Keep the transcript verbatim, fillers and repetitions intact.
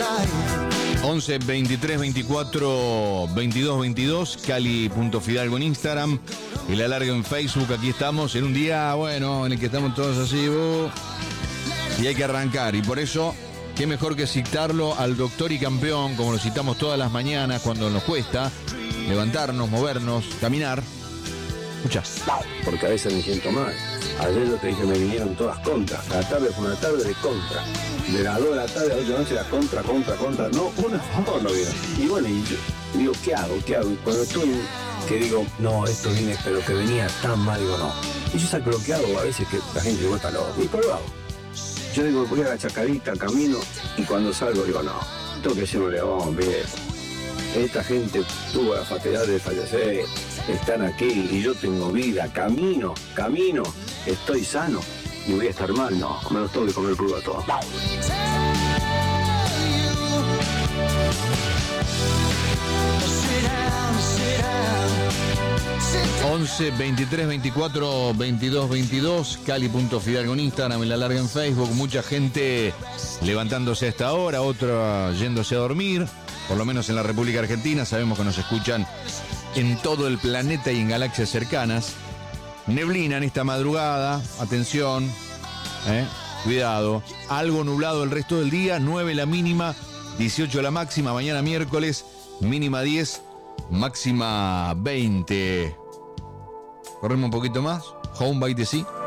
once, veintitrés, veinticuatro, veintidós, veintidós, Cali.Fidalgo en Instagram, El Alargue en Facebook. Aquí estamos en un día, bueno, en el que estamos todos así, uh, y hay que arrancar. Y por eso, qué mejor que citarlo al doctor y campeón, como lo citamos todas las mañanas cuando nos cuesta levantarnos, movernos, caminar. Escuchá. Porque a veces me siento mal. Ayer yo te dije, me vinieron todas contras. La tarde fue una tarde de contra. De las dos de la tarde a las ocho de la noche era contra, contra, contra. No, una a favor no vieron. Y bueno, y yo digo, ¿qué hago? ¿Qué hago? Y cuando estoy, que digo, no, esto viene, pero que venía tan mal, digo, no. Y yo saco lo que hago, a veces que la gente digo, está loco. Y por lo hago. Yo digo, voy a la chacarita, camino, y cuando salgo digo, no, tengo que ser un león, viejo. Esta gente tuvo la fatalidad de fallecer, están aquí y yo tengo vida, camino, camino, estoy sano y voy a estar mal, no, me los tengo que comer crudo a todos. once, veintitrés, veinticuatro, veintidós, veintidós, Cali.Fidalgo en Instagram, El Alargue en Facebook. Mucha gente levantándose a esta hora, otra yéndose a dormir, por lo menos en la República Argentina. Sabemos que nos escuchan en todo el planeta y en galaxias cercanas. Neblina en esta madrugada, atención, ¿eh? Cuidado. Algo nublado el resto del día, nueve la mínima, dieciocho la máxima. Mañana miércoles, mínima diez, máxima veinte. Corremos un poquito más. Home by the Sea.